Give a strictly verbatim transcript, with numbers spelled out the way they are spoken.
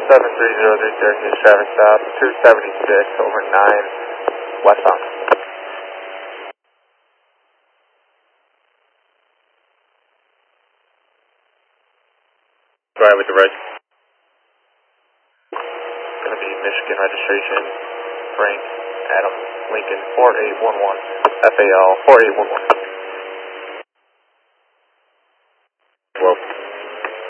seven three zero three Syracuse traffic stop, two seventy-six over nine westbound. Go ahead with the reg. Going to be Michigan registration, Frank Adams Lincoln four eight one one, F A L four eight one one.